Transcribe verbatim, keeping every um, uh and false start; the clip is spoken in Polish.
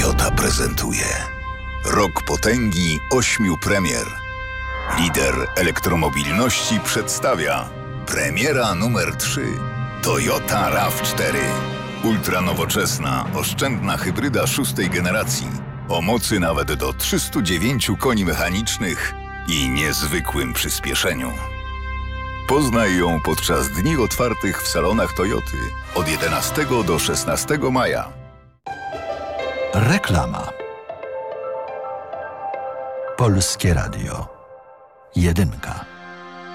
Toyota prezentuje Rok potęgi ośmiu premier. Lider elektromobilności przedstawia premiera numer trzy. Toyota raw cztery. Ultranowoczesna, oszczędna hybryda szóstej generacji. O mocy nawet do trzystu dziewięciu koni mechanicznych i niezwykłym przyspieszeniu. Poznaj ją podczas dni otwartych w salonach Toyoty od jedenastego do szesnastego maja. Reklama. Polskie Radio. Jedynka.